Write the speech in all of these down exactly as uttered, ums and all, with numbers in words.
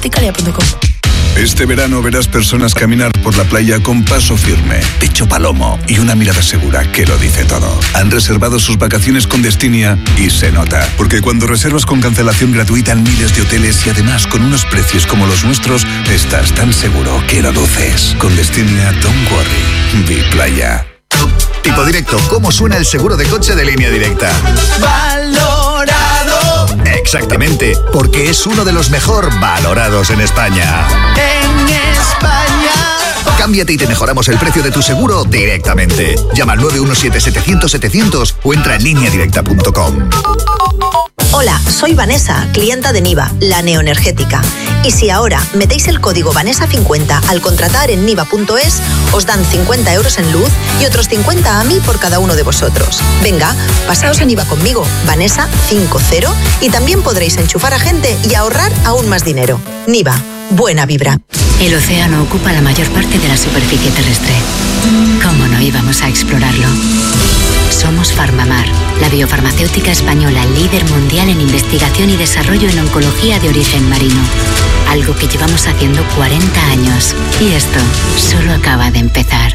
Urticaria punto com. Este verano verás personas caminar por la playa con paso firme, pecho palomo y una mirada segura que lo dice todo. Han reservado sus vacaciones con Destinia y se nota, porque cuando reservas con cancelación gratuita en miles de hoteles y además con unos precios como los nuestros, estás tan seguro que lo luces. Con Destinia, don't worry, be playa. Tipo Directo, ¿cómo suena el seguro de coche de Línea Directa? Valorado. Exactamente, porque es uno de los mejor valorados en España. En España. Cámbiate y te mejoramos el precio de tu seguro directamente. Llama al nueve uno siete, setecientos, setecientos o entra en línea directa punto com. Hola, soy Vanessa, clienta de Niva, la neoenergética. Y si ahora metéis el código Vanessa cincuenta al contratar en niva punto es, os dan cincuenta euros en luz y otros cincuenta a mí por cada uno de vosotros. Venga, pasaos a Niva conmigo, Vanessa cincuenta, y también podréis enchufar a gente y ahorrar aún más dinero. Niva, buena vibra. El océano ocupa la mayor parte de la superficie terrestre. ¿Cómo no íbamos a explorarlo? Somos Farmamar, la biofarmacéutica española líder mundial en investigación y desarrollo en oncología de origen marino. Algo que llevamos haciendo cuarenta años. Y esto solo acaba de empezar.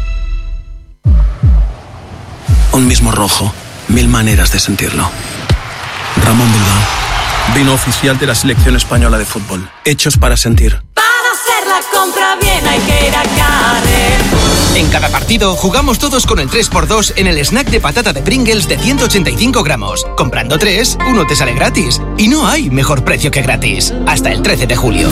Un mismo rojo, mil maneras de sentirlo. Ramón Bilbao, vino oficial de la selección española de fútbol. Hechos para sentir. Para hacer la compra bien hay que ir a Carrefour. En cada partido jugamos todos con el tres por dos en el snack de patata de Pringles de ciento ochenta y cinco gramos. Comprando tres, uno te sale gratis. Y no hay mejor precio que gratis. Hasta el trece de julio.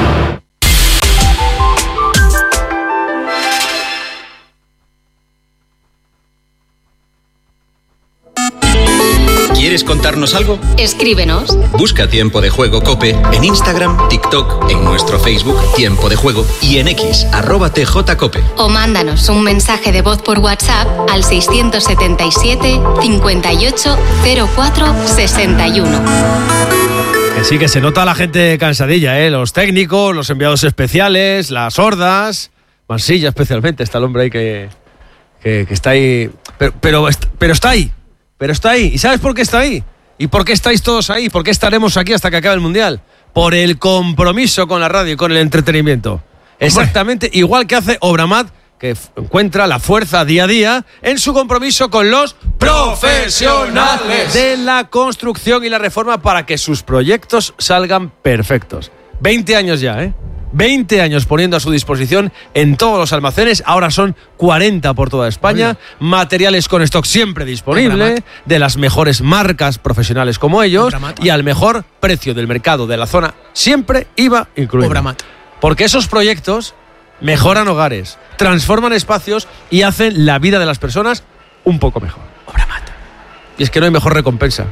¿Quieres contarnos algo? Escríbenos. Busca Tiempo de Juego COPE en Instagram, TikTok, en nuestro Facebook Tiempo de Juego y en X, arroba tjcope. O mándanos un mensaje de voz por WhatsApp al seiscientos setenta y siete, cincuenta y ocho, cero cuatro, sesenta y uno. Que sí, que se nota a la gente cansadilla, ¿eh? Los técnicos, los enviados especiales, las hordas, Mansilla especialmente, está el hombre ahí que, que, que está ahí, pero, pero, pero está ahí. Pero está ahí. ¿Y sabes por qué está ahí? ¿Y por qué estáis todos ahí? ¿Por qué estaremos aquí hasta que acabe el Mundial? Por el compromiso con la radio y con el entretenimiento. Exactamente igual que hace Obramat, que f- encuentra la fuerza día a día en su compromiso con los profesionales de la construcción y la reforma para que sus proyectos salgan perfectos. veinte años ya, ¿eh? veinte años poniendo a su disposición en todos los almacenes, ahora son cuarenta por toda España, Oiga. Materiales con stock siempre disponible, de las mejores marcas profesionales como ellos, Obramat. Y al mejor precio del mercado de la zona, siempre I V A incluido. Obramat. Porque esos proyectos mejoran hogares, transforman espacios y hacen la vida de las personas un poco mejor. Obramat. Y es que no hay mejor recompensa.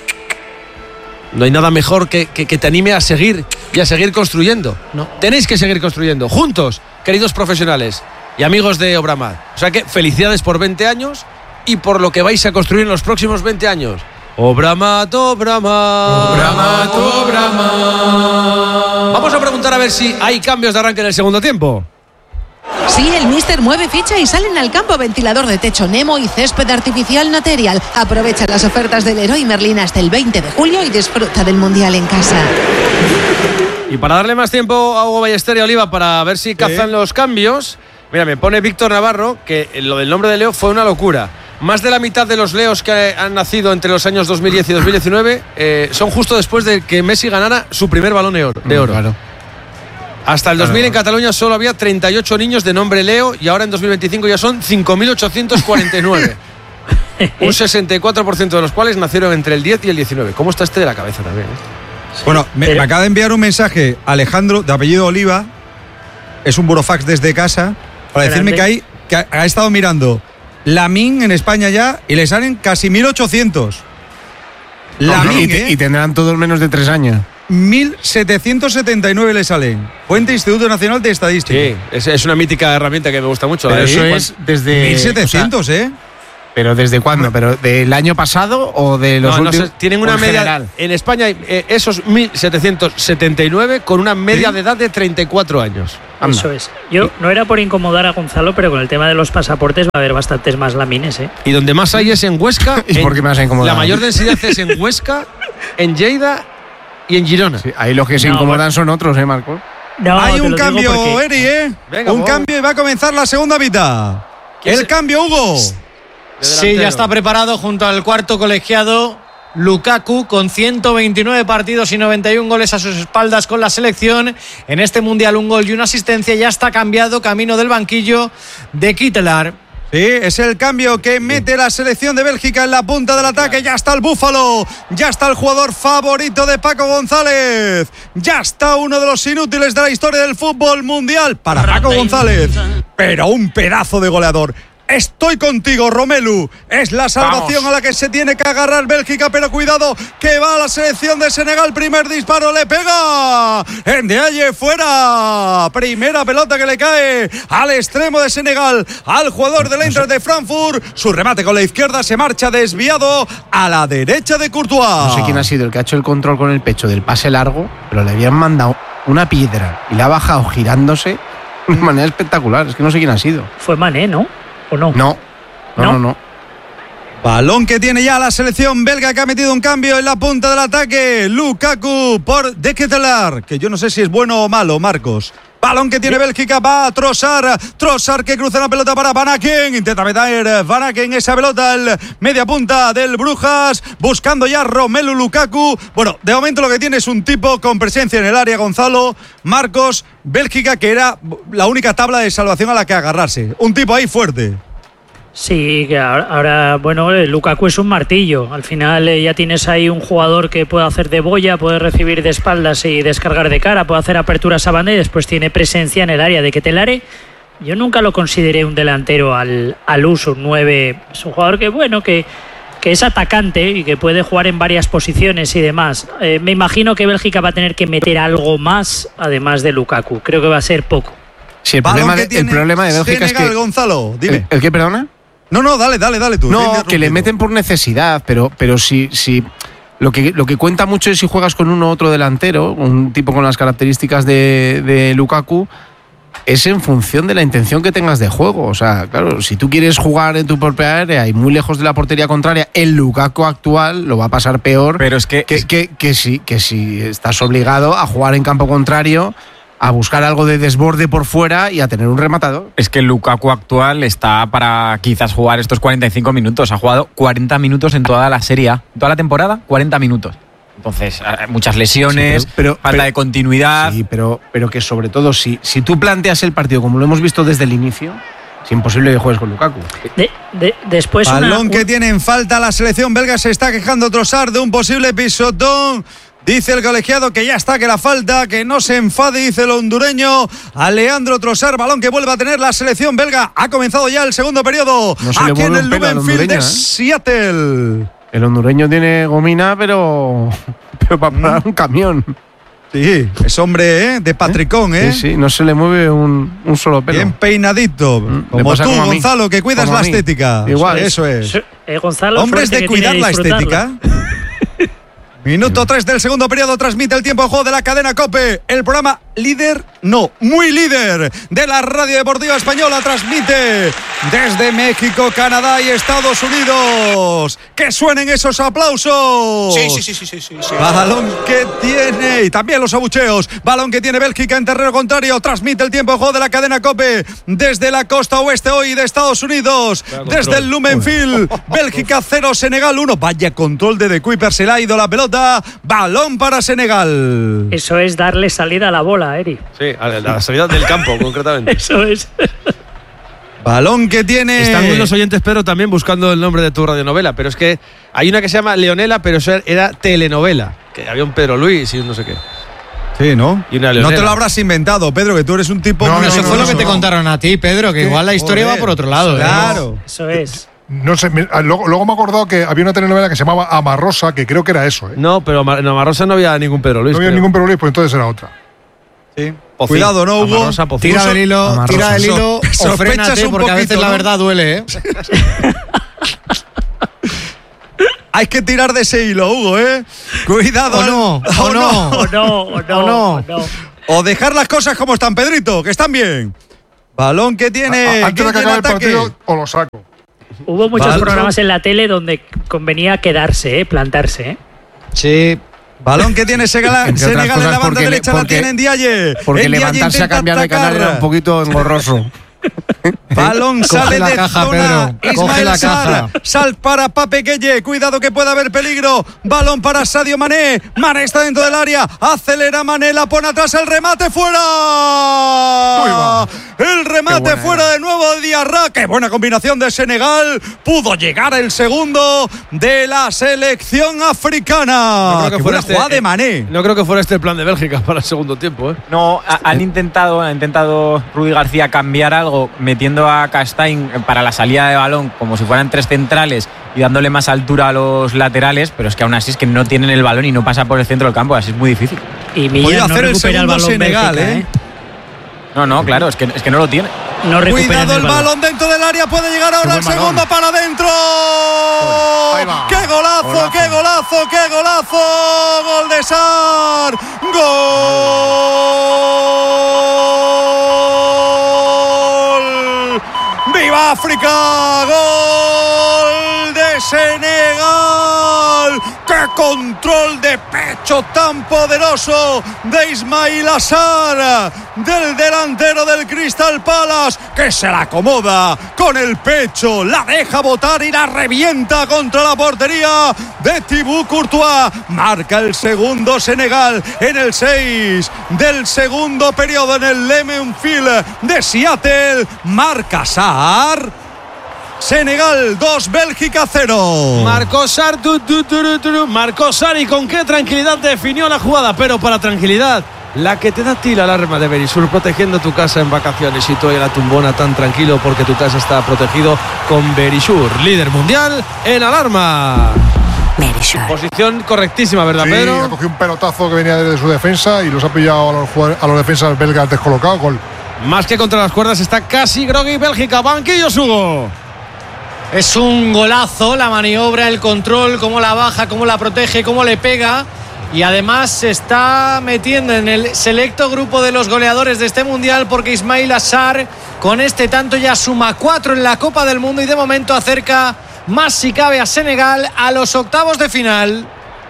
No hay nada mejor que, que, que te anime a seguir y a seguir construyendo. No. Tenéis que seguir construyendo, juntos, queridos profesionales y amigos de Obramat. O sea que felicidades por veinte años y por lo que vais a construir en los próximos veinte años. Obramat, Obramat. Obramat, Obramat. Vamos a preguntar a ver si hay cambios de arranque en el segundo tiempo. Sí, el míster mueve ficha y salen al campo ventilador de techo Nemo y césped artificial Material. Aprovecha las ofertas del Leroy Merlin hasta el veinte de julio y disfruta del Mundial en casa. Y para darle más tiempo a Hugo Ballester y a Oliva para ver si cazan ¿Sí? los cambios, mira, me pone Víctor Navarro que lo del nombre de Leo fue una locura. Más de la mitad de los Leos que han nacido entre los años dos mil diez y dos mil diecinueve eh, son justo después de que Messi ganara su primer balón de oro. De oro. Claro. Hasta el dos mil claro. En Cataluña solo había treinta y ocho niños de nombre Leo y ahora en dos mil veinticinco ya son cinco mil ochocientos cuarenta y nueve. Un sesenta y cuatro por ciento de los cuales nacieron entre el diez y el diecinueve. ¿Cómo está este de la cabeza también? Eh? Bueno, me, me acaba de enviar un mensaje Alejandro, de apellido Oliva, es un burofax desde casa, para decirme que, hay, que ha, ha estado mirando Lamine en España ya y le salen casi mil ochocientos. Lamine, y, ¿eh? y tendrán todos menos de tres años. mil setecientos setenta y nueve le salen. Fuente Instituto Nacional de Estadística. Sí, es, es una mítica herramienta que me gusta mucho. Pero eso es desde... mil setecientos, o sea, ¿eh? ¿Pero desde cuándo? ¿Pero del año pasado o de los no, últimos? No sé, tienen una media general. En España hay eh, esos mil setecientos setenta y nueve con una media ¿Sí? de edad de treinta y cuatro años. Anda. Eso es. Yo no era por incomodar a Gonzalo, pero con el tema de los pasaportes va a haber bastantes más lamines, ¿eh? Y donde más hay es en Huesca. ¿Y en, por qué me vas a incomodar? La mayor densidad es en Huesca, en Lleida y en Girona. Sí, ahí los que se No, incomodan bueno. son otros, ¿eh, Marco? No, Hay te un lo digo cambio, porque- Eri, ¿eh? Venga, un vamos. cambio y va a comenzar la segunda mitad. ¿Quién El se- cambio, Hugo. Sí, ya está preparado junto al cuarto colegiado Lukaku, con ciento veintinueve partidos y noventa y uno goles a sus espaldas con la selección. En este Mundial un gol y una asistencia. Ya está cambiado, camino del banquillo de Kittelar. Sí, es el cambio que mete la selección de Bélgica en la punta del ataque. Ya está el Búfalo, ya está el jugador favorito de Paco González, ya está uno de los inútiles de la historia del fútbol mundial para Paco González, pero un pedazo de goleador. Estoy contigo, Romelu. Es la salvación Vamos. a la que se tiene que agarrar Bélgica, pero cuidado que va a la selección de Senegal. Primer disparo, le pega. Ndiaye fuera. Primera pelota que le cae al extremo de Senegal, al jugador del Eintracht de Frankfurt. Su remate con la izquierda se marcha desviado a la derecha de Courtois. No sé quién ha sido el que ha hecho el control con el pecho del pase largo, pero le habían mandado una piedra y la ha bajado girándose de una manera espectacular. Es que no sé quién ha sido. Fue Mané, ¿no? ¿O no? No, no, ¿No? no, no. Balón que tiene ya la selección belga, que ha metido un cambio en la punta del ataque. Lukaku por De Ketelaere, que yo no sé si es bueno o malo, Marcos. Balón que tiene Bélgica, va a Trossard. Trossard que cruza la pelota para Van Aken. Intenta meter Van Aken esa pelota al media punta del Brujas. Buscando ya Romelu Lukaku. Bueno, de momento lo que tiene es un tipo con presencia en el área, Gonzalo. Marcos, Bélgica, que era la única tabla de salvación a la que agarrarse. Un tipo ahí fuerte. Sí, que ahora, ahora, bueno, eh, Lukaku es un martillo. Al final eh, ya tienes ahí un jugador que puede hacer de boya, puede recibir de espaldas y descargar de cara, puede hacer aperturas a banda y después tiene presencia en el área. De Ketelaere, yo nunca lo consideré un delantero al, al uso, un nueve. Es un jugador que, bueno, que, que es atacante y que puede jugar en varias posiciones y demás. Eh, me imagino que Bélgica va a tener que meter algo más, además de Lukaku. Creo que va a ser poco. Sí, el Balón problema, que de, tiene el problema de Bélgica Senegal, es que... Gonzalo, dime. ¿El, el qué, perdona? No, no, dale, dale, dale tú. No, que le meten por necesidad, pero, pero si, si lo que lo que cuenta mucho es si juegas con uno u otro delantero, un tipo con las características de, de Lukaku, es en función de la intención que tengas de juego. O sea, claro, si tú quieres jugar en tu propia área y muy lejos de la portería contraria, el Lukaku actual lo va a pasar peor. Pero es que que, que, que, si, que si estás obligado a jugar en campo contrario, a buscar algo de desborde por fuera y a tener un rematador. Es que el Lukaku actual está para quizás jugar estos cuarenta y cinco minutos. Ha jugado cuarenta minutos en toda la Serie A. Toda la temporada, cuarenta minutos. Entonces, muchas lesiones, Sí, pero- pero- falta pero- de continuidad. Sí, pero, pero que sobre todo, si, si tú planteas el partido como lo hemos visto desde el inicio, es imposible que juegues con Lukaku. De, de, después una- Balón un- que tiene en falta la selección belga. Se está quejando Trossard de un posible pisotón. Dice el colegiado que ya está, que la falta, que no se enfade, dice el hondureño Alejandro Trossard. Balón que vuelve a tener la selección belga. Ha comenzado ya el segundo periodo. No se le aquí en mueve el un pelo al Lumenfield de hondureño, ¿eh? Seattle. El hondureño tiene gomina, pero, pero para parar un camión. Sí, es hombre, ¿eh? De patricón, ¿eh? Sí, sí, no se le mueve un, un solo pelo. Bien peinadito. le Como pasa tú, como a mí. Gonzalo, que cuidas Como a la mí. estética. Igual. Eso es. Eh, Gonzalo, Hombres suerte de que tiene cuidar la disfrutarla. estética. Minuto tres del segundo periodo, transmite el tiempo de juego de la cadena COPE. El programa líder, no, muy líder de la radio deportiva española. Transmite desde México, Canadá y Estados Unidos. ¡Que suenen esos aplausos! Sí, sí, sí, sí, sí, sí, sí. Balón que tiene, y también los abucheos. Balón que tiene Bélgica en terreno contrario. Transmite el tiempo de juego de la cadena COPE desde la costa oeste hoy de Estados Unidos. Desde el Lumenfield. Bélgica cero, Senegal uno. Vaya control de De Kuiper, se le ha ido la pelota. Balón para Senegal. Eso es darle salida a la bola, Eri. Sí, a la, a la salida del campo, concretamente. Eso es. Balón que tiene. Están los oyentes, Pedro, también buscando el nombre de tu radionovela, pero es que hay una que se llama Leonela, pero eso era telenovela, que había un Pedro Luis y un no sé qué. Sí, ¿no? Y una No Leonela. te lo habrás inventado, Pedro, que tú eres un tipo. No, muy- no, eso fue lo que te contaron a ti, Pedro, que igual la historia Joder, va por otro lado. ¿eh? Claro. Eso es. No sé, me- ah, luego, luego me he acordado que había una telenovela que se llamaba Amarrosa, que creo que era eso, ¿eh? No, pero en Amarrosa no había ningún Pedro Luis. No había creo. ningún Pedro Luis, pues entonces era otra. Sí. Pocín. Cuidado, ¿no, Hugo? Amarrosa, Pocín. Tira del hilo, Amarrosa. tira del hilo o Sospechas frénate, un porque a veces poquito, la ¿no? verdad duele, ¿eh? Hay que tirar de ese hilo, Hugo, ¿eh? Cuidado. O no, al- o no. O no, o no, O no. o no. O dejar las cosas como están, Pedrito, que están bien. Balón que tiene. A- Antes de que Guille en acabe el ataque. partido, o lo saco. Hubo muchos Vale. programas en la tele donde convenía quedarse, ¿eh? Plantarse, ¿eh? Sí. Balón que tiene Senegal, Senegal en la banda porque, derecha, porque, la tiene Ndiaye. Porque Ndiaye levantarse a cambiar de canal era un poquito engorroso. Balón sale la de caja, zona. Pedro. Ismael la Sarr. caja. Sal para Pape Gueye. Cuidado que puede haber peligro. Balón para Sadio Mané. Mané está dentro del área. Acelera Mané. La pone atrás. El remate fuera. El remate buena, fuera eh. de nuevo de Diarra. Qué buena combinación de Senegal. Pudo llegar el segundo de la selección africana. No creo que Qué fuera buena este, jugada de Mané. No creo que fuera este el plan de Bélgica para el segundo tiempo. ¿eh? No, a, han intentado, ha intentado Rudi García cambiar algo, metiendo a Castaing para la salida de balón como si fueran tres centrales y dándole más altura a los laterales, pero es que aún así es que no tienen el balón y no pasa por el centro del campo, así es muy difícil. Y Millán no recupera el balón Senegal, Bélgica, ¿eh? No, no, claro, es que, es que no lo tiene. No Cuidado el balón. balón dentro del área, puede llegar ahora el segundo balón. Para adentro. ¡Qué golazo, golazo, qué golazo, qué golazo! ¡Gol de Sarr! ¡Gol! ¡Viva África! ¡Gol de Senegal! ¡Qué control de pecho tan poderoso de Ismaila Sarr! Del delantero del Crystal Palace, que se la acomoda con el pecho, la deja botar y la revienta contra la portería de Thibaut Courtois. Marca el segundo Senegal en el seis del segundo periodo en el Lemon Field de Seattle. Marca Sarr. Senegal dos, Bélgica cero. Marcó Sarr, tu, tu, tu, tu, tu. Marcó Sarr y con qué tranquilidad definió la jugada, pero para tranquilidad la que te da a ti la alarma de Verisur, protegiendo tu casa en vacaciones y tú en la tumbona tan tranquilo porque tu casa está protegido con Verisur, líder mundial en alarma. Verisur. Posición correctísima, ¿verdad, sí, Pedro? Ha cogido un pelotazo que venía desde su defensa y los ha pillado a los, a los defensas belgas descolocados. Gol. Más que contra las cuerdas está casi groggy Bélgica. Banquillos, Hugo. Es un golazo la maniobra, el control, cómo la baja, cómo la protege, cómo le pega. Y además se está metiendo en el selecto grupo de los goleadores de este mundial, porque Ismaila Sarr con este tanto ya suma cuatro en la Copa del Mundo y de momento acerca más si cabe a Senegal a los octavos de final.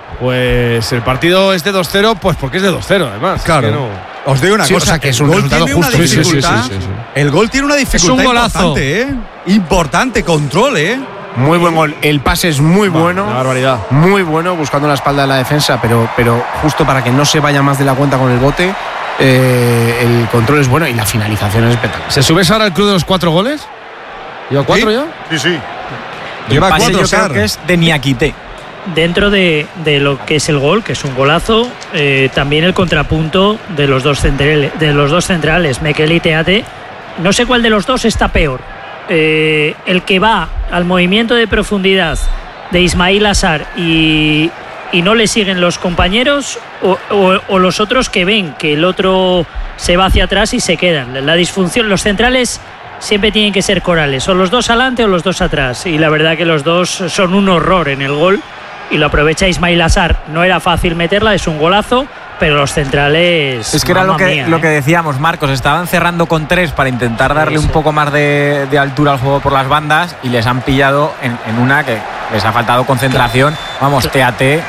Pues el partido es de dos cero, pues porque es de dos cero además. Claro. Es que no... Os digo una sí, cosa, o sea, que es un resultado justo. Sí, sí, sí, sí, sí. El gol tiene una dificultad es un golazo. importante, ¿eh? Importante, control, ¿eh? Muy buen gol. El pase es muy Va, bueno. Una barbaridad. Muy bueno, buscando la espalda de la defensa, pero, pero justo para que no se vaya más de la cuenta con el bote, eh, el control es bueno y la finalización es espectacular. ¿Se sube ahora el club de los cuatro goles? ¿Lleva cuatro ¿Sí? ya? Sí, sí. Lleva cuatro, yo creo que es de Niakité. Dentro de, de lo que es el gol, que es un golazo, eh, también el contrapunto de los dos centrales, de los dos centrales, Mekele y Teate. No sé cuál de los dos está peor. Eh, el que va al movimiento de profundidad de Ismaila Sarr y, y no le siguen los compañeros, o, o, o los otros que ven que el otro se va hacia atrás y se quedan. La disfunción, los centrales siempre tienen que ser corales, o los dos adelante o los dos atrás, y la verdad que los dos son un horror en el gol y lo aprovecha Ismaila Sarr. No era fácil meterla, es un golazo, pero los centrales... Es que era lo que, mía, lo ¿eh? que decíamos, Marcos, estaban cerrando con tres para intentar darle sí, sí. un poco más de, de altura al juego por las bandas y les han pillado en, en una que les ha faltado concentración. Vamos, T A T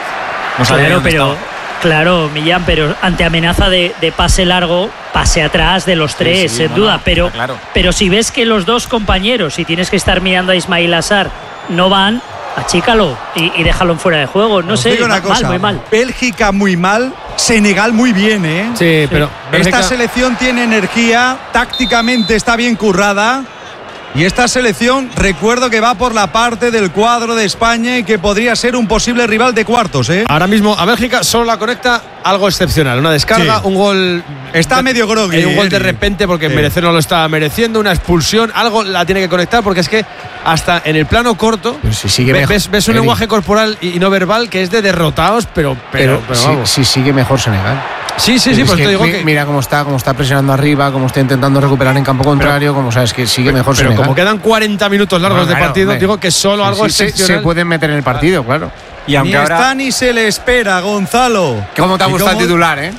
no sabía claro, dónde pero, estaba. Claro, Millán, pero ante amenaza de, de pase largo, pase atrás de los tres, sí, sí, sin no, duda. No, pero, claro. pero si ves que los dos compañeros, si tienes que estar mirando a Ismaila Sarr, no van, achícalo y, y déjalo en fuera de juego. No Os sé, una mal, cosa, muy mal. Bélgica muy mal, Senegal muy bien, ¿eh? Sí, pero sí. Bélgica... Esta selección tiene energía, tácticamente está bien currada. Y esta selección, recuerdo que va por la parte del cuadro de España y que podría ser un posible rival de cuartos, ¿eh? Ahora mismo a Bélgica solo la conecta algo excepcional. Una descarga, sí. un gol... Está de, medio groggy. Hay un gol de repente porque sí. merecer no lo está mereciendo, una expulsión, algo la tiene que conectar porque es que hasta en el plano corto si sigue ves, mejor, ves, ves un Eddie. lenguaje corporal y no verbal que es de derrotados, pero... Pero, pero, pero sí, vamos. sí sigue mejor Senegal. Sí, sí, sí, pues que te digo mi, que... Mira cómo está, cómo está presionando arriba, cómo está intentando recuperar en campo contrario, pero, como sabes que sigue mejor pero Senegal. Pero como quedan cuarenta minutos largos bueno, de partido, claro, digo que solo sí, algo sí, excepcional... Se pueden meter en el partido, claro. Y aunque ni ahora... está ni se le espera, Gonzalo. ¿Cómo te ha gustado cómo... el titular, eh?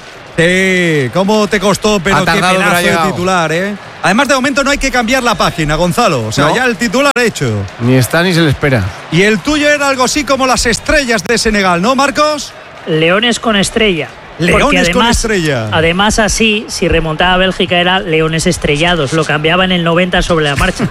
Sí, cómo te costó, pero qué pedazo de titular, ¿eh? Además, de momento no hay que cambiar la página, Gonzalo. O sea, ¿no? Ya el titular hecho. Ni está ni se le espera. Y el tuyo era algo así como las estrellas de Senegal, ¿no, Marcos? Leones con estrella. Leones además, con estrella. Además, así, si remontaba a Bélgica era Leones estrellados. Lo cambiaba en el noventa sobre la marcha.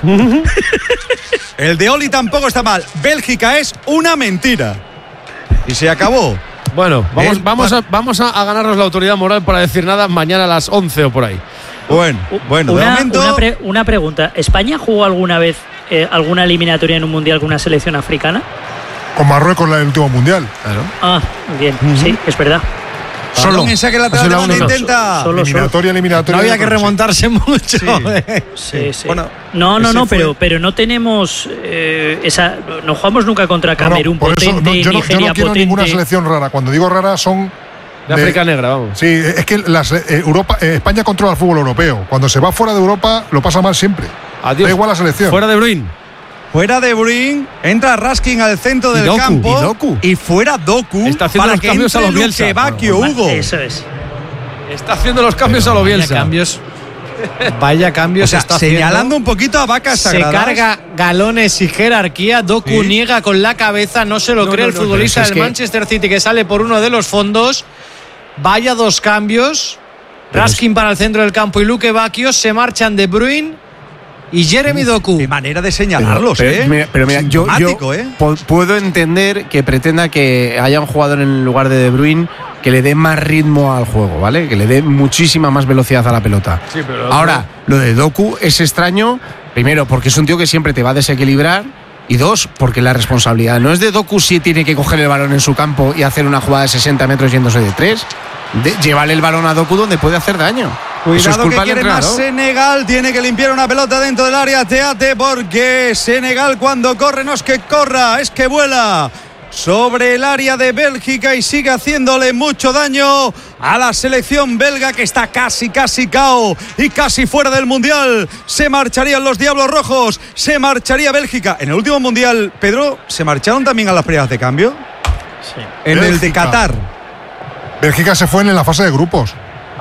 El de Oli tampoco está mal. Bélgica es una mentira. Y se acabó. Bueno, vamos, El, vamos, a, vamos a, a ganarnos la autoridad moral para decir nada mañana a las once o por ahí. Bueno, bueno, una, de momento. Una, pre, una pregunta. ¿España jugó alguna vez eh, alguna eliminatoria en un mundial con una selección africana? Con Marruecos en el último mundial. Claro. Ah, bien, uh-huh. sí, es verdad. Solo en saque lateral de banda intenta. Solo, eliminatoria, eliminatoria. No había que remontarse sí. mucho. Sí, sí. sí. Bueno, no, no, no, pero, pero no tenemos eh, esa. No jugamos nunca contra Camerún no, no, potente, eso, no, yo, no, Nigeria yo no quiero potente. Ninguna selección rara. Cuando digo rara son. De, de África negra, vamos. Sí, es que las, eh, Europa, eh, España controla el fútbol europeo. Cuando se va fuera de Europa lo pasa mal siempre. Adiós. Da igual la selección. Fuera de Bruin. Fuera de Bruin, entra Raskin al centro del Doku, campo y, Doku. y fuera Doku. Está haciendo para los que cambios a los Bielsa. Luquebacchio, Hugo. Eso es. Está haciendo los cambios Pero a los Bielsa. Vaya cambios. Vaya cambios o sea, está señalando haciendo. un poquito a vacas Se sagradas. carga galones y jerarquía. Doku ¿Sí? niega con la cabeza. No se lo no, cree no, el no, futbolista es del que... Manchester City que sale por uno de los fondos. Vaya dos cambios. Pero Raskin es... para el centro del campo y Luquebacchio. Se marchan De Bruyne y Jeremy Doku. Qué manera de señalarlos, pero, ¿eh? Pero mira, pero mira yo, yo ¿eh? puedo entender que pretenda que haya un jugador en el lugar de De Bruyne que le dé más ritmo al juego, ¿vale? Que le dé muchísima más velocidad a la pelota. Sí, pero ahora, lo de Doku es extraño, primero, porque es un tío que siempre te va a desequilibrar, y dos, porque la responsabilidad no es de Doku si tiene que coger el balón en su campo y hacer una jugada de sesenta metros yéndose de tres. De, llevarle el balón a Doku donde puede hacer daño. Cuidado que quiere más Senegal, tiene que limpiar una pelota dentro del área, Teate, porque Senegal cuando corre no es que corra, es que vuela sobre el área de Bélgica y sigue haciéndole mucho daño a la selección belga que está casi, casi cao y casi fuera del Mundial. Se marcharían los Diablos Rojos, se marcharía Bélgica. En el último Mundial, Pedro, ¿se marcharon también a las pruebas de cambio? Sí. En Bélgica. El de Qatar. Bélgica se fue en la fase de grupos.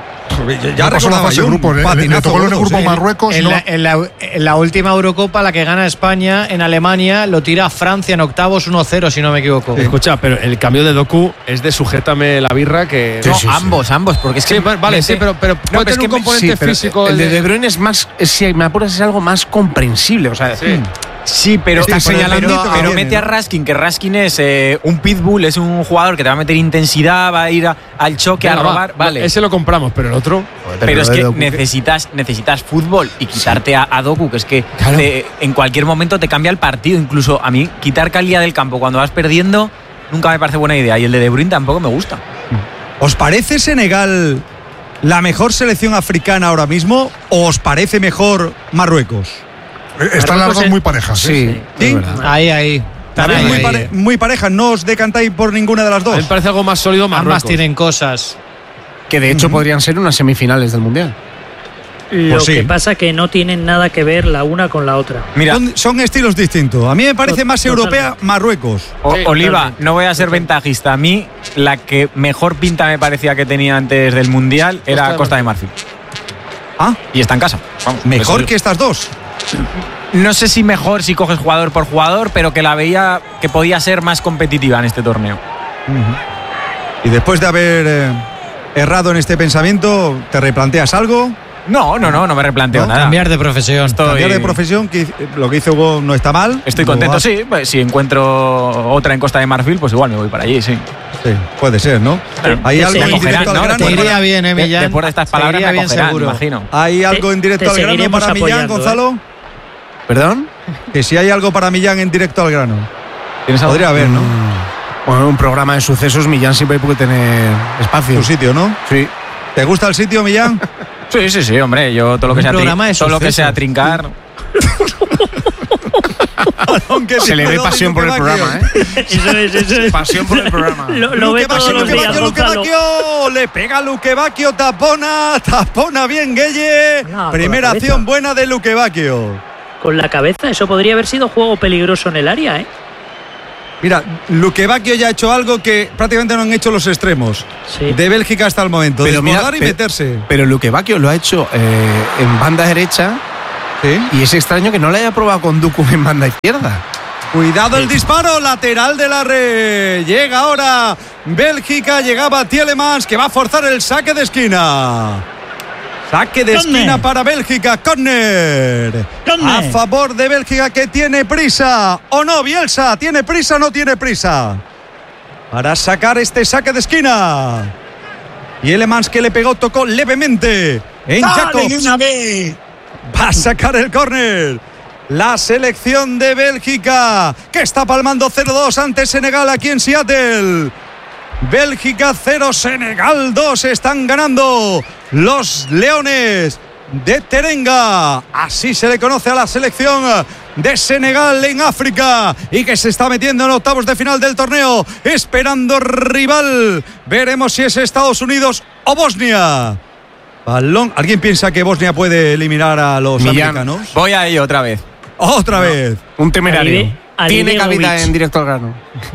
Ya no pasó la fase de grupos, ¿eh? Le, le tocó en el grupo en, Marruecos. En, no. la, en, la, en la última Eurocopa, la que gana España en Alemania, lo tira Francia en octavos uno cero, si no me equivoco. Sí. Escucha, pero el cambio de Doku es de sujétame la birra que. Sí, no, sí, ambos, sí. ambos, porque es que. Sí, vale, mete, sí, pero, pero no, puede tener es que un componente sí, físico. El de De Bruyne es más, si me apuras, es algo más comprensible. O sea, sí. Sí, pero, está pero, señalando pero, pero viene, mete ¿no? a Raskin, que Raskin es eh, un pitbull, es un jugador que te va a meter intensidad, va a ir a, al choque, Venga, a robar. Va, vale. Ese lo compramos, pero el otro. Pero, pero es que Doku, necesitas, necesitas fútbol y quitarte sí. a, a Doku, que es que claro. te, en cualquier momento te cambia el partido. Incluso a mí, quitar calidad del campo cuando vas perdiendo nunca me parece buena idea. Y el de De Bruyne tampoco me gusta. ¿Os parece Senegal la mejor selección africana ahora mismo o os parece mejor Marruecos? Están las dos muy parejas. Sí, ¿sí? ¿Sí? Ahí, ahí. También muy, pare muy parejas. ¿No os decantáis por ninguna de las dos? A mí me parece algo más sólido Marruecos. Ambas tienen cosas. Que de hecho uh-huh. podrían ser unas semifinales del Mundial. Lo pues sí. que pasa que no tienen nada que ver la una con la otra. Mira, son, son estilos distintos. A mí me parece más europea Marruecos. O, Oliva, no voy a ser ventajista. A mí la que mejor pinta me parecía que tenía antes del Mundial era Costa, Costa de Marfil. Ah, y está en casa. Vamos, mejor que estas dos. No sé si mejor si coges jugador por jugador, pero que la veía que podía ser más competitiva en este torneo. Uh-huh. Y después de haber eh, errado en este pensamiento, ¿te replanteas algo? No, no, no, no me replanteo ¿No? nada. Cambiar de profesión. Estoy... Cambiar de profesión, que lo que hizo Hugo no está mal. Estoy contento, vas... sí. Pues, si encuentro otra en Costa de Marfil, pues igual me voy para allí, sí. Sí, puede ser, ¿no? Pero, ¿Hay algo en directo ¿no? al grano? Te iría bien, eh, Millán. Después de estas palabras me acogerán, me imagino. ¿Hay algo en directo te al grano para Millán, Gonzalo? ¿eh? ¿Perdón? Que si hay algo para Millán en directo al grano. Podría haber, ¿no? Bueno, un programa de sucesos, Millán siempre puede tener espacio. Tu sitio, ¿no? Sí. ¿Te gusta el sitio, Millán? Sí, sí, sí, hombre. Yo todo lo que, sea, tri todo lo que sea trincar. Se le ve pasión por el programa, ¿eh? Eso es, eso es. Pasión por el programa. Lo, lo ve todos los días, Luquebacchio, le pega Luquebacchio, tapona, tapona bien Gueye. No, primera acción buena de Luquebacchio. Con la cabeza, eso podría haber sido juego peligroso en el área, ¿eh? Mira, Luquebacchio ya ha hecho algo que prácticamente no han hecho los extremos sí. de Bélgica hasta el momento, pero desbordar mira, y meterse. Pero Luquebacchio lo ha hecho eh, en banda derecha. ¿Sí? Y es extraño que no le haya probado con Doku en banda izquierda. Cuidado el disparo, lateral de la red. Llega ahora Bélgica. Llegaba Tielemans, que va a forzar el saque de esquina. Saque de Corner. esquina para Bélgica. Corner. Corner. A favor de Bélgica, que tiene prisa. ¿O no, Bielsa? ¿Tiene prisa o no tiene prisa? Para sacar este saque de esquina. Tielemans, que le pegó, tocó levemente en Dale Jacobs. de una vez. Va a sacar el córner. La selección de Bélgica, que está palmando cero dos ante Senegal aquí en Seattle. Bélgica cero, Senegal dos. Están ganando los Leones de Terenga. Así se le conoce a la selección de Senegal en África y que se está metiendo en octavos de final del torneo, esperando rival. Veremos si es Estados Unidos o Bosnia. Balón. ¿Alguien piensa que Bosnia puede eliminar a los Millán. americanos? Voy ahí otra vez. Otra no. vez. Un temerario. Ali Tiene Begovic. cabida en directo al grano.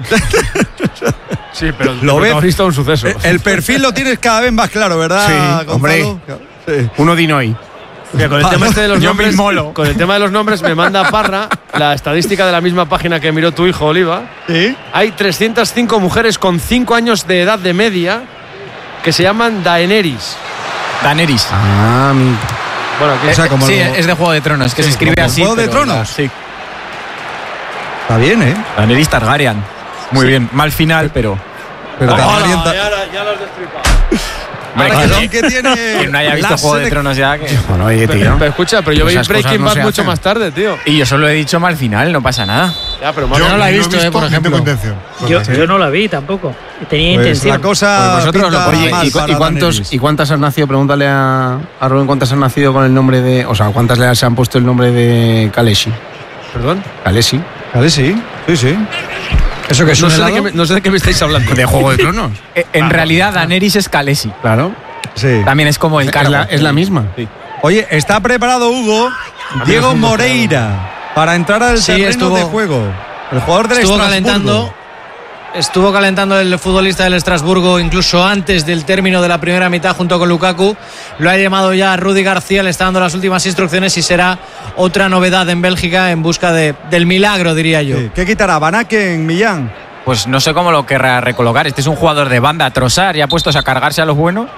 Sí, pero Lo ves. visto un suceso. El perfil lo tienes cada vez más claro, ¿verdad, Sí, hombre. Gonzalo? Sí. Uno Dinoy. Mira, con el tema este de los Yo nombres, me inmolo. con el tema de los nombres me manda Parra la estadística de la misma página que miró tu hijo Oliva. ¿Sí? Hay trescientas cinco mujeres con cinco años de edad de media que se llaman Daenerys. Daenerys. Ah, mi. Bueno, que O sea, como sí, lo- es de Juego de Tronos, que Sí, se escribe como así. Juego de pero- Tronos. Sí. Está bien, ¿eh? Daenerys Targaryen. Muy bien. Mal final, pero. Pero Hola, Targaryen ta- ya, ya lo has destripado. Hombre, Balón que- que tiene Quien no haya visto la Juego de selec- Tronos ya que. Bueno, oye, tío. Pero, pero escucha, pero yo Pues vi esas cosas Breaking no Bad se mucho hacen. más tarde, tío. Y yo solo he dicho mal final, no pasa nada. Ya, pero Yo más no la he ni visto, eh, por ni ejemplo. tengo intención. Yo, yo no la vi tampoco. Tenía Pues intención. la cosa Pues vosotros pinta lo- Oye, mal ¿y, cu- para y cuántos, Daenerys. ¿y cuántas han nacido? Pregúntale a, a Rubén cuántas han nacido con el nombre de. O sea, ¿cuántas le se han puesto el nombre de Kaleshi? Perdón. Kaleshi. Vale, sí, sí, sí. ¿Eso que es No un sé, de helado? qué me, no sé de qué me estáis hablando. ¿De Juego de Tronos? Eh, En realidad, Daenerys es Khaleesi. Claro. Sí. También es como el Es cargo. la, es la misma. Oye, está preparado Hugo Diego Moreira para entrar al Sí, terreno estuvo- de juego. El jugador del Estuvo Estrasburgo. calentando. Estuvo calentando el futbolista del Estrasburgo incluso antes del término de la primera mitad junto con Lukaku. Lo ha llamado ya Rudy García, le está dando las últimas instrucciones y será otra novedad en Bélgica en busca de, del milagro, diría yo. Sí. ¿Qué quitará? ¿Banaque en Millán? Pues no sé cómo lo querrá recolocar. Este es un jugador de banda, Trossard, ya puestos a cargarse a los buenos.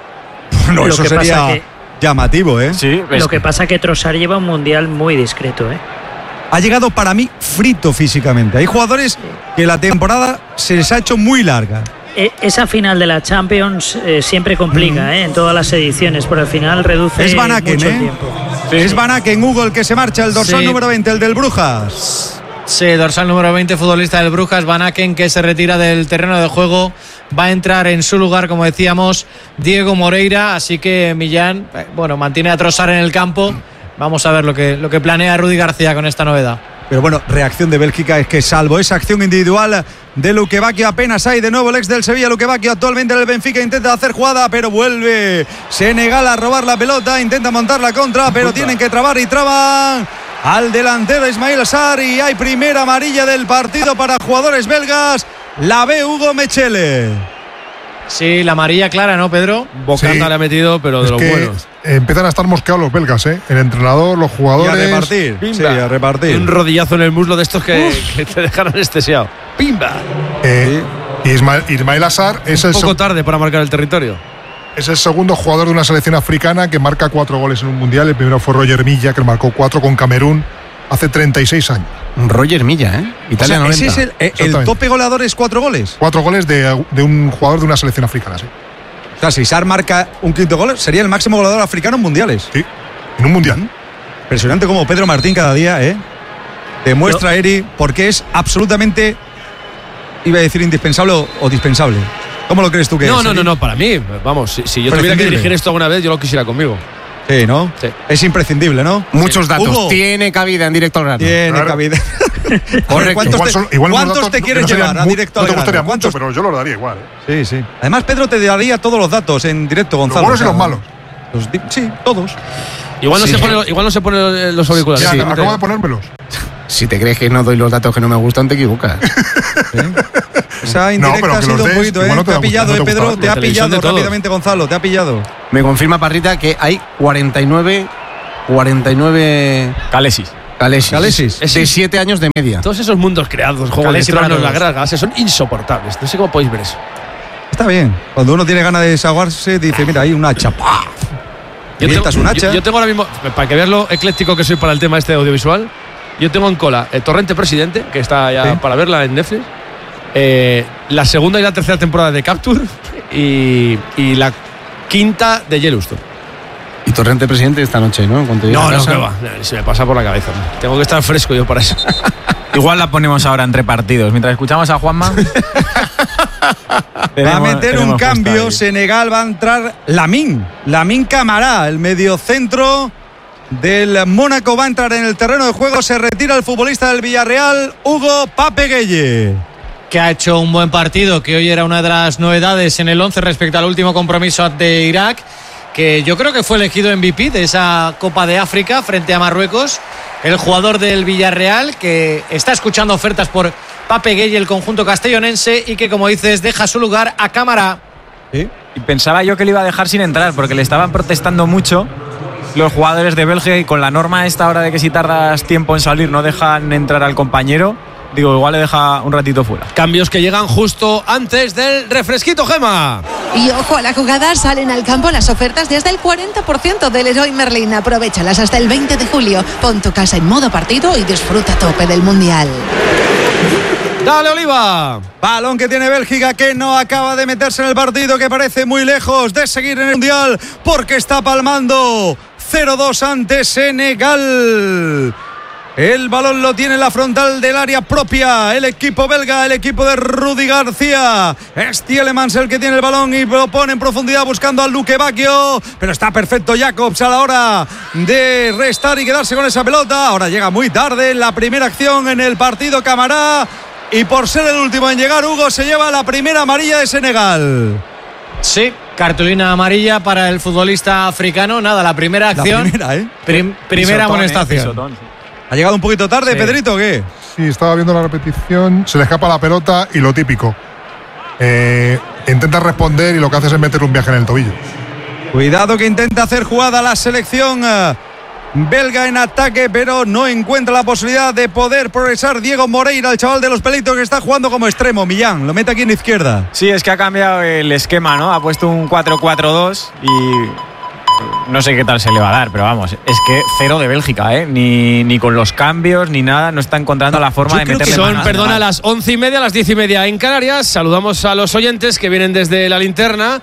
No, Lo eso que pasa sería que- llamativo, ¿eh? Sí, Lo que pasa que Trossard lleva un mundial muy discreto, ¿eh? Ha llegado para mí frito físicamente. Hay jugadores que la temporada se les ha hecho muy larga. E- Esa final de la Champions eh, siempre complica, ¿eh? En todas las ediciones, pero al final reduce Es Van Aken, mucho el ¿eh? tiempo. Es Van Aken, Hugo, el que se marcha, el dorsal Sí. número veinte, el del Brujas. Sí, dorsal número veinte, futbolista del Brujas, Van Aken, que se retira del terreno de juego. Va a entrar en su lugar, como decíamos, Diego Moreira. Así que Millán, eh, bueno, mantiene a Trossard en el campo. Vamos a ver lo que, lo que planea Rudy García con esta novedad. Pero bueno, reacción de Bélgica es que salvo esa acción individual de Luque Bacchio, apenas hay de nuevo el ex del Sevilla. Luque Bacchio actualmente en el Benfica intenta hacer jugada, pero vuelve Senegal a robar la pelota, intenta montar la contra, pero tienen que trabar y traban al delantero Ismail Sarr y hay primera amarilla del partido para jugadores belgas. La ve Hugo Mechele. Sí, la amarilla clara, ¿no, Pedro? Bocata Sí. le ha metido, pero de Es los que buenos. empiezan a estar mosqueados los belgas, ¿eh? El entrenador, los Y a jugadores. repartir. Sí, Pimba. a repartir. Un rodillazo en el muslo de estos que, que te dejan anestesiado. ¡Pimba! Eh, Ismael, Ismail Assar es Un el, poco seg- tarde para marcar el territorio. es el segundo jugador de una selección africana que marca cuatro goles en un mundial. El primero fue Roger Milla, que marcó cuatro con Camerún hace treinta y seis años. Roger Milla, ¿eh? O Italia sea, ese noventa. es el, el Exactamente. tope goleador es cuatro goles. Cuatro goles de, de un jugador de una selección africana, sí. O sea, si Sarr marca un quinto gol, sería el máximo goleador africano en mundiales. Sí, en un mundial. Impresionante como Pedro Martín cada día, ¿eh? Demuestra, Eri, porque es absolutamente, iba a decir indispensable o, o dispensable. ¿Cómo lo crees tú que No, es? no, Eri? no, no, para mí, vamos, si, si yo tuviera que Prescindible. dirigir esto alguna vez, yo lo quisiera conmigo. Sí, ¿no? Sí. Es imprescindible, ¿no? Muchos datos. Hugo. Tiene cabida en directo al grano. Tiene Claro. cabida. Correcto. ¿Cuántos Igual te, son- igual unos cuántos datos te que quieres no serían llevar a mu- directo No al te grano? gustaría mucho, ¿Cuántos? pero yo lo daría igual. ¿eh? Sí, sí. Además, Pedro te daría todos los datos en directo, Los Gonzalo. buenos y O sea, los malos. los di- sí, todos. Igual no, Sí. se, pone, igual no se pone los auriculares. Ya, Sí. acabo de ponérmelos. Si te crees que no doy los datos que no me gustan, te equivocas. Esa No, indirecta pero ha que sido los un des, poquito, igual ¿eh? no te Te ha da gusto, pillado, no te ¿eh, Pedro? gusta. Te ha La televisión pillado de todos. rápidamente, Gonzalo. Te ha pillado. Me confirma Parrita que hay cuarenta y nueve, cuarenta y nueve Khaleesi. Kalesis. Kalesis. De siete años de media. Todos esos mundos creados, Juego de Calesi para Tronos, la todos. Guerra de las Galaxias, son insoportables. No sé cómo podéis ver eso. Está bien. Cuando uno tiene ganas de desahogarse, dice, mira, hay una chapa. Yo tengo, un hacha. Yo, yo tengo ahora mismo, para que veas lo ecléctico que soy para el tema este audiovisual, yo tengo en cola el Torrente Presidente, que está ya ¿sí? para verla en Netflix, eh, la segunda y la tercera temporada de Capture y, y la quinta de Yellowstone. Y Torrente Presidente esta noche, ¿no? No, no, que va. Se me pasa por la cabeza. ¿No? Tengo que estar fresco yo para eso. Igual la ponemos ahora entre partidos. Mientras escuchamos a Juanma. Va a meter un cambio. Senegal va a entrar Lamine. Lamine Camara, el mediocentro del Mónaco, va a entrar en el terreno de juego. Se retira el futbolista del Villarreal, Hugo Pape Gueye, que ha hecho un buen partido, que hoy era una de las novedades en el once respecto al último compromiso de Irak, que yo creo que fue elegido M V P de esa Copa de África frente a Marruecos, el jugador del Villarreal, que está escuchando ofertas por Pape Gueye, el conjunto castellonense, y que, como dices, deja su lugar a Camara. ¿Sí? Y pensaba yo que le iba a dejar sin entrar, porque le estaban protestando mucho los jugadores de Bélgica, y con la norma esta hora de que si tardas tiempo en salir no dejan entrar al compañero, digo, igual le deja un ratito fuera. Cambios que llegan justo antes del refresquito, Gema. Y ojo a la jugada, salen al campo las ofertas desde el cuarenta por ciento del Leroy Merlin. Aprovéchalas hasta el veinte de julio. Pon tu casa en modo partido y disfruta a tope del Mundial. Dale, Oliva. Balón que tiene Bélgica, que no acaba de meterse en el partido, que parece muy lejos de seguir en el Mundial, porque está palmando cero dos ante Senegal. El balón lo tiene en la frontal del área propia el equipo belga, el equipo de Rudi García. Es Tielemans el que tiene el balón y lo pone en profundidad buscando a Luque Bacchio, pero está perfecto Jacobs a la hora de restar y quedarse con esa pelota. Ahora llega muy tarde la primera acción en el partido Camara, y por ser el último en llegar, Hugo se lleva la primera amarilla de Senegal. Sí, cartulina amarilla para el futbolista africano. Nada, la primera acción. La primera, ¿eh? Prim- primera amonestación. Eh, ¿Ha llegado un poquito tarde, sí. Pedrito, o qué? Sí, estaba viendo la repetición, se le escapa la pelota y lo típico. Eh, intenta responder y lo que hace es meter un viaje en el tobillo. Cuidado que intenta hacer jugada la selección uh, belga en ataque, pero no encuentra la posibilidad de poder progresar. Diego Moreira, el chaval de los pelitos, que está jugando como extremo. Millán, lo mete aquí en la izquierda. Sí, es que ha cambiado el esquema, ¿no? Ha puesto un cuatro cuatro dos y no sé qué tal se le va a dar, pero vamos, es que cero de Bélgica, ¿eh? Ni, ni con los cambios, ni nada, no está encontrando la forma de meterle. Son, perdona, a las once y media, a las diez y media en Canarias. Saludamos a los oyentes que vienen desde la linterna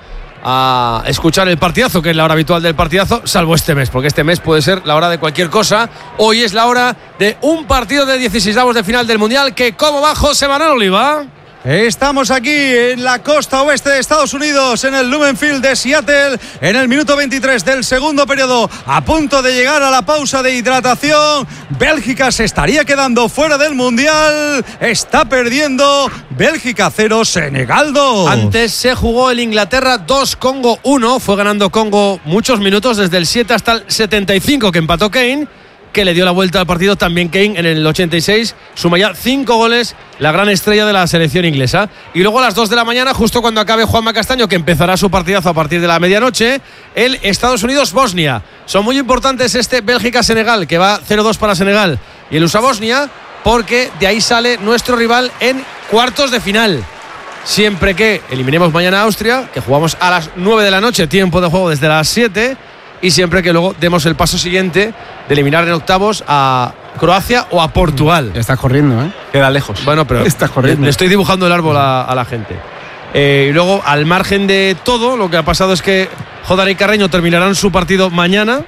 a escuchar el partidazo, que es la hora habitual del partidazo, salvo este mes, porque este mes puede ser la hora de cualquier cosa. Hoy es la hora de un partido de dieciseisavos de final del Mundial, que ¿cómo va José Manuel Oliva? Estamos aquí en la costa oeste de Estados Unidos, en el Lumen Field de Seattle, en el minuto veintitrés del segundo periodo, a punto de llegar a la pausa de hidratación. Bélgica se estaría quedando fuera del Mundial, está perdiendo. Bélgica cero, Senegal dos. Antes se jugó el Inglaterra dos, Congo uno, fue ganando Congo muchos minutos, desde el siete hasta el setenta y cinco, que empató Kane, que le dio la vuelta al partido también Kane en el ochenta y seis, suma ya cinco goles, la gran estrella de la selección inglesa. Y luego a las dos de la mañana, justo cuando acabe Juanma Castaño, que empezará su partidazo a partir de la medianoche, el Estados Unidos-Bosnia. Son muy importantes este Bélgica-Senegal, que va cero dos para Senegal, y el U S A-Bosnia, porque de ahí sale nuestro rival en cuartos de final. Siempre que eliminemos mañana a Austria, que jugamos a las nueve de la noche, tiempo de juego desde las siete, y siempre que luego demos el paso siguiente de eliminar en octavos a Croacia o a Portugal. Estás corriendo, ¿eh? Queda lejos. Bueno, pero estás corriendo. Le estoy dibujando el árbol a, a la gente. Eh, y luego, al margen de todo, lo que ha pasado es que Jodar y Carreño terminarán su partido mañana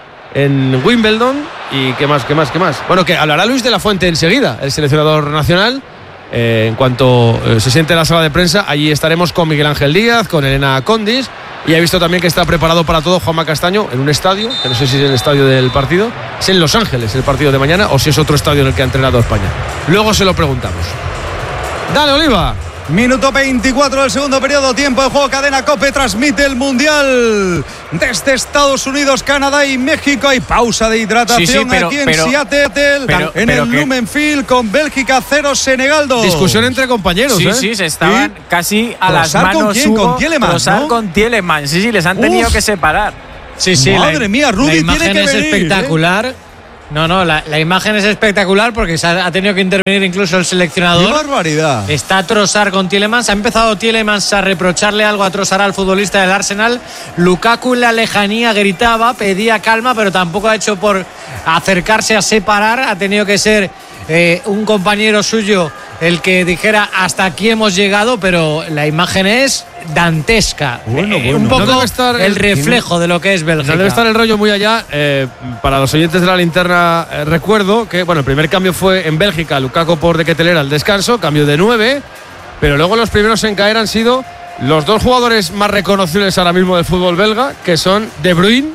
en Wimbledon. ¿Y qué más, qué más, qué más? Bueno, que hablará Luis de la Fuente enseguida, el seleccionador nacional. Eh, en cuanto eh, se siente en la sala de prensa, allí estaremos con Miguel Ángel Díaz, con Elena Condis, y he visto también que está preparado para todo Juanma Castaño en un estadio, que no sé si es el estadio del partido, es en Los Ángeles el partido de mañana, o si es otro estadio en el que ha entrenado España. Luego se lo preguntamos. Dale, Oliva. Minuto veinticuatro del segundo periodo, tiempo de juego. Cadena COPE transmite el Mundial desde Estados Unidos, Canadá y México. Hay pausa de hidratación sí, sí, pero, aquí en pero, Seattle, pero, en pero el que... Lumen Field, con Bélgica cero, Senegal dos. Discusión entre compañeros, sí, ¿eh? Sí, se estaban ¿Sí? casi a Rosar las manos. ¿Con quién? Hugo, con Tielemans, ¿no? con Tielemans, sí, sí, les han tenido Uf. que separar. Sí, sí, madre la, mía, Rudy la tiene que es venir, espectacular. ¿eh? No, no, la, la imagen es espectacular porque se ha, ha tenido que intervenir incluso el seleccionador. ¡Qué barbaridad! Está Trossard con Tielemans. Ha empezado Tielemans a reprocharle algo a Trossard, al futbolista del Arsenal. Lukaku en la lejanía gritaba, pedía calma, pero tampoco ha hecho por acercarse a separar. Ha tenido que ser eh, un compañero suyo el que dijera hasta aquí hemos llegado, pero la imagen es dantesca. Bueno, eh, bueno. Un poco No debe estar el reflejo de lo que es Bélgica. No debe estar el rollo muy allá. Eh, para los oyentes de la linterna, eh, recuerdo que bueno, el primer cambio fue en Bélgica, Lukaku por De Ketelaere al descanso, cambio de nueve, pero luego los primeros en caer han sido los dos jugadores más reconocibles ahora mismo del fútbol belga, que son De Bruyne,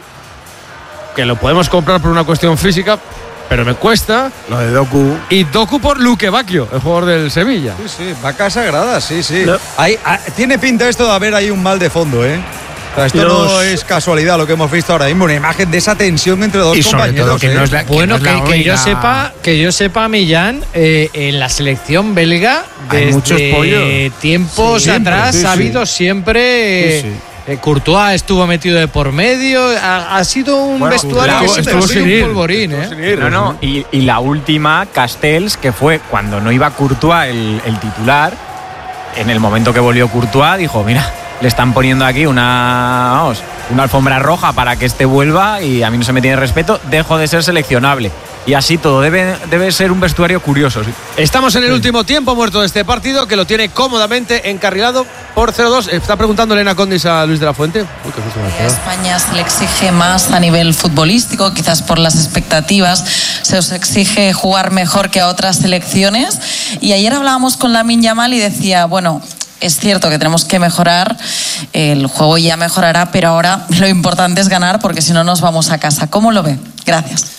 que lo podemos comprar por una cuestión física, pero me cuesta. Lo de Doku. Y Doku por Luque Bacchio, el jugador del Sevilla. Sí, sí, vaca sagrada, sí, sí. Lo... Hay, hay, tiene pinta esto de haber ahí un mal de fondo, ¿eh? O sea, esto Los... no es casualidad lo que hemos visto ahora mismo, una imagen de esa tensión entre dos y compañeros. Que ¿eh? no es la, que bueno, no es que, que yo sepa, que yo sepa, Millán, eh, en la selección belga, desde muchos tiempos sí, atrás sí, sí. ha habido siempre. Sí, sí. Eh, Courtois estuvo metido de por medio, ha, ha sido un bueno, vestuario que estuvo sin un polvorín, ¿eh? Ir, no, no, y, y la última, Castells, que fue cuando no iba Courtois el, el titular, en el momento que volvió Courtois, dijo, mira, le están poniendo aquí una, vamos, una alfombra roja para que este vuelva y a mí no se me tiene respeto, dejo de ser seleccionable. Y así todo, debe, debe ser un vestuario curioso. ¿Sí? Estamos en el sí. último tiempo muerto de este partido, que lo tiene cómodamente encarrilado por cero dos. Está preguntando Elena Condis a Luis de la Fuente. Uy, qué justo me a España se le exige más a nivel futbolístico, quizás por las expectativas. Se os exige jugar mejor que a otras selecciones. Y ayer hablábamos con Lamine Yamal y decía, bueno, es cierto que tenemos que mejorar, el juego ya mejorará, pero ahora lo importante es ganar porque si no nos vamos a casa. ¿Cómo lo ve? Gracias.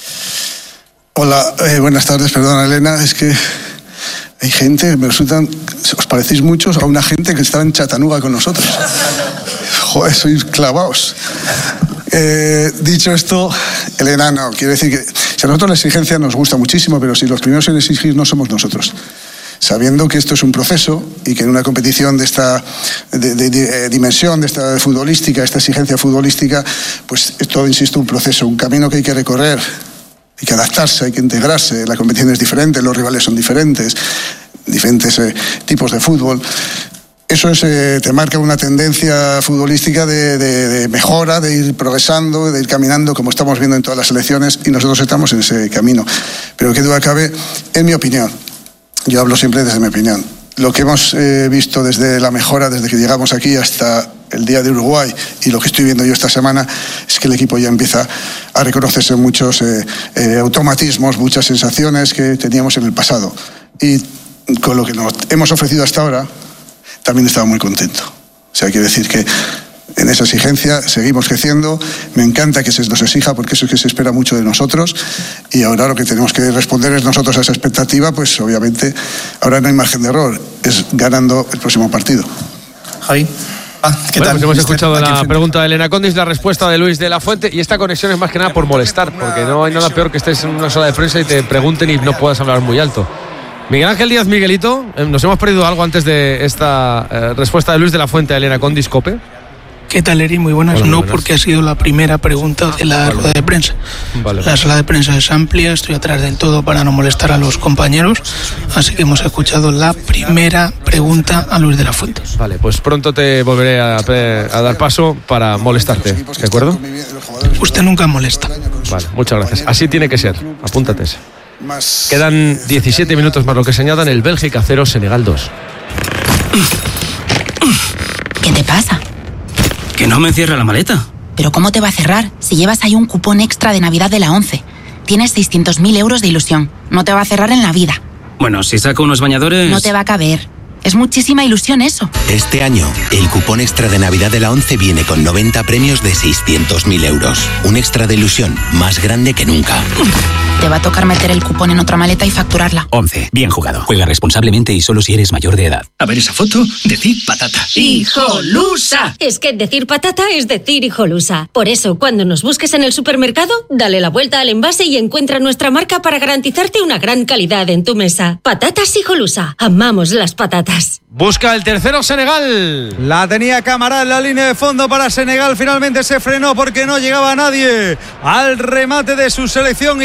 Hola, eh, buenas tardes, perdona Elena, es que hay gente, me resultan, os parecéis muchos a una gente que está en Chattanooga con nosotros. Joder, sois clavaos. Eh, dicho esto, Elena, no, quiero decir que si a nosotros la exigencia nos gusta muchísimo, pero si los primeros en exigir no somos nosotros. Sabiendo que esto es un proceso y que en una competición de esta de, de, de dimensión, de esta futbolística, esta exigencia futbolística, pues es todo, insisto, un proceso, un camino que hay que recorrer. Hay que adaptarse, hay que integrarse, la competición es diferente, los rivales son diferentes, diferentes eh, tipos de fútbol. Eso es, eh, te marca una tendencia futbolística de, de, de mejora, de ir progresando, de ir caminando, como estamos viendo en todas las selecciones, y nosotros estamos en ese camino. Pero que duda cabe, en mi opinión, yo hablo siempre desde mi opinión, lo que hemos eh, visto desde la mejora, desde que llegamos aquí hasta el día de Uruguay y lo que estoy viendo yo esta semana es que el equipo ya empieza a reconocerse muchos eh, eh, automatismos, muchas sensaciones que teníamos en el pasado. Y con lo que nos hemos ofrecido hasta ahora, también estaba muy contento. O sea, quiero decir que en esa exigencia seguimos creciendo. Me encanta que se nos exija porque eso es que se espera mucho de nosotros y ahora lo que tenemos que responder es nosotros a esa expectativa, pues obviamente ahora no hay margen de error, es ganando el próximo partido. Javi. Ah, ¿qué bueno, tal? Pues hemos escuchado la pregunta de Elena Condis, la respuesta de Luis de la Fuente y esta conexión es más que nada por molestar, porque no hay nada peor que estés en una sala de prensa y te pregunten y no puedas hablar muy alto. Miguel Ángel Díaz Miguelito, nos hemos perdido algo antes de esta eh, respuesta de Luis de la Fuente a Elena Condis, COPE. ¿Qué tal, Eri? Muy buenas. Hola, muy buenas. No, porque ha sido la primera pregunta de la vale. rueda de prensa. Vale. La sala de prensa es amplia, estoy atrás del todo para no molestar a los compañeros, así que hemos escuchado la primera pregunta a Luis de la Fuente. Vale, pues pronto te volveré a, a dar paso para molestarte, ¿de acuerdo? Usted nunca molesta. Vale, muchas gracias. Así tiene que ser, apúntate. Quedan diecisiete minutos más lo que se añadan, el Bélgica cero, Senegal dos. ¿Qué te pasa? Que no me cierra la maleta. ¿Pero cómo te va a cerrar? Si llevas ahí un cupón extra de Navidad de la ONCE. Tienes seiscientos mil euros de ilusión. No te va a cerrar en la vida. Bueno, si saco unos bañadores... No te va a caber. Es muchísima ilusión eso. Este año, el cupón extra de Navidad de la ONCE viene con noventa premios de seiscientos mil euros. Un extra de ilusión más grande que nunca. Te va a tocar meter el cupón en otra maleta y facturarla. ONCE. Bien jugado. Juega responsablemente y solo si eres mayor de edad. A ver esa foto, decir patata. ¡Hijolusa! Es que decir patata es decir hijolusa. Por eso, cuando nos busques en el supermercado, dale la vuelta al envase y encuentra nuestra marca para garantizarte una gran calidad en tu mesa. Patatas Hijolusa. Amamos las patatas. Busca el tercero Senegal. La tenía Camara en la línea de fondo para Senegal. Finalmente se frenó porque no llegaba nadie al remate de su selección y pasa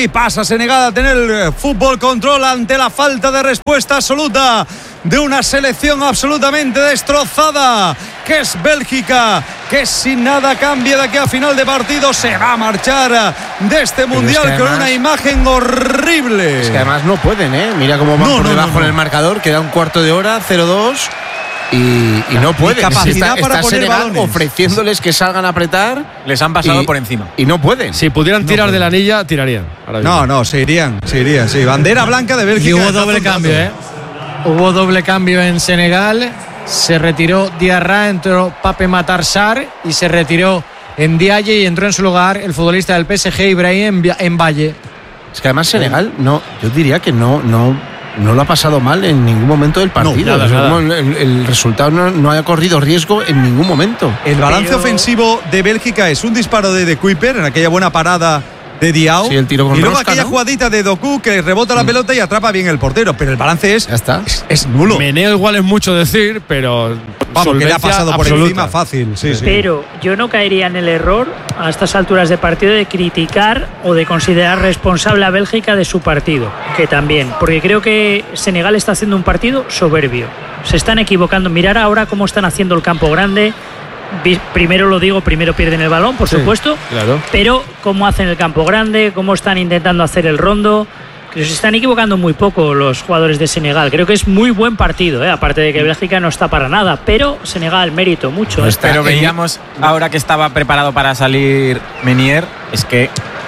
Pasa Senegal a tener fútbol control ante la falta de respuesta absoluta de una selección absolutamente destrozada, que es Bélgica, que sin nada cambia de aquí a final de partido, se va a marchar de este mundial es que además, con una imagen horrible. Es que además no pueden, ¿eh? Mira cómo van no, por no, debajo no, no. en el marcador, queda un cuarto de hora, cero dos. Y, y no pueden. Capacidad está, para está poner Senegal balones. ofreciéndoles que salgan a apretar. Les han pasado y, por encima. Y no pueden. Si pudieran tirar no de la anilla, tirarían. No, no, se irían, se irían, sí. Bandera blanca de Bélgica. Y hubo doble cambio, ¿eh? Hubo doble cambio en Senegal. Se retiró Diarra, entró Pape Matar Sarr y se retiró Ndiaye y entró en su lugar el futbolista del P S G, Ibrahim Mbaye. Es que además Senegal, no, yo diría que no, no. No lo ha pasado mal en ningún momento del partido. No, nada, nada. El, el resultado no, no haya corrido riesgo en ningún momento. El balance Pero... ofensivo de Bélgica es un disparo de De Kuyper en aquella buena parada de Diao. Sí, el tiro con y luego rosca, aquella ¿no? jugadita de Doku que rebota la mm. pelota y atrapa bien el portero. Pero el balance es, ya está. es, es nulo. Meneo igual es mucho decir, pero vamos, que le ha pasado por absoluta. encima fácil. Sí, sí. Pero yo no caería en el error a estas alturas de partido de criticar o de considerar responsable a Bélgica de su partido, que también, porque creo que Senegal está haciendo un partido soberbio. Se están equivocando. Mirar ahora cómo están haciendo el campo grande. Primero lo digo, primero pierden el balón, por sí, supuesto, claro. Pero cómo hacen el campo grande, cómo están intentando hacer el rondo, que se están equivocando muy poco los jugadores de Senegal. Creo que es muy buen partido, ¿eh? Aparte de que Bélgica no está para nada, pero Senegal mérito mucho. No está, pero veíamos ahora que estaba preparado para salir Menier, es que